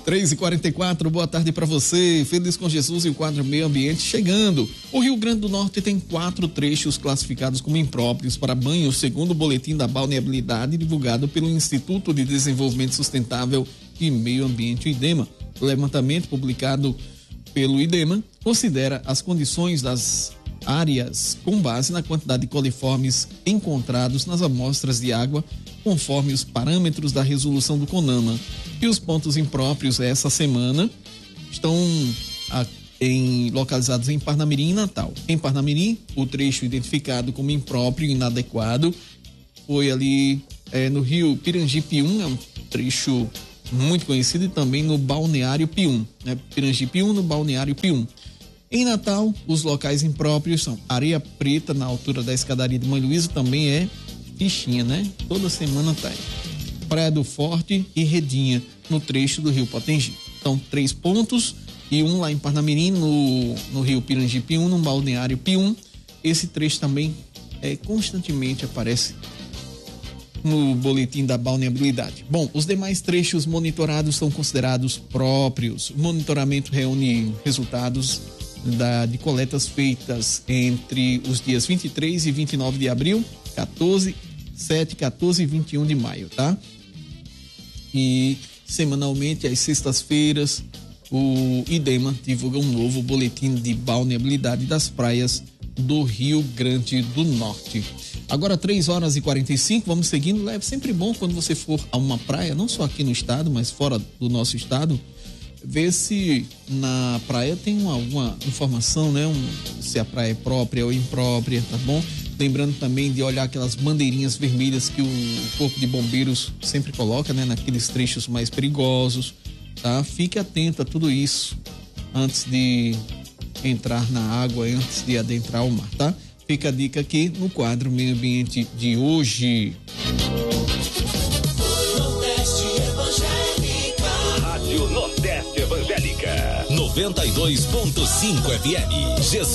3h44, boa tarde para você. Feliz com Jesus e o quadro Meio Ambiente chegando. O Rio Grande do Norte tem 4 trechos classificados como impróprios para banho, segundo o boletim da balneabilidade divulgado pelo Instituto de Desenvolvimento Sustentável e Meio Ambiente, o IDEMA. O levantamento publicado pelo IDEMA considera as condições das áreas com base na quantidade de coliformes encontrados nas amostras de água, conforme os parâmetros da resolução do CONAMA. E os pontos impróprios essa semana estão localizados em Parnamirim e Natal. Em Parnamirim, o trecho identificado como impróprio e inadequado foi ali no rio Pirangi-Pium, é um trecho muito conhecido, e também no Balneário Pium, né? Pirangi-Pium, no Balneário Pium. Em Natal, os locais impróprios são Areia Preta, na altura da escadaria de Mãe Luísa, também é fichinha, né? Toda semana tá aí. Praia do Forte e Redinha, no trecho do rio Potengi. Então, 3 pontos e um lá em Parnamirim, no rio Pirangi-Pium, no Balneário Pium. Esse trecho também constantemente aparece no boletim da balneabilidade. Bom, os demais trechos monitorados são considerados próprios. O monitoramento reúne resultados de coletas feitas entre os dias 23 e 29 de abril, 7, 14 e 21 de maio, tá? E semanalmente, às sextas-feiras, o IDEMA divulga um novo boletim de balneabilidade das praias do Rio Grande do Norte. Agora 3h45, vamos seguindo. É sempre bom quando você for a uma praia, não só aqui no estado, mas fora do nosso estado, ver se na praia tem alguma informação, né? Se a praia é própria ou imprópria, tá bom? Lembrando também de olhar aquelas bandeirinhas vermelhas que o Corpo de Bombeiros sempre coloca, né? Naqueles trechos mais perigosos, tá? Fique atento a tudo isso antes de entrar na água, antes de adentrar o mar, tá? Fica a dica aqui no quadro Meio Ambiente de hoje. Rádio Nordeste Evangélica 92.5 FM. Jesus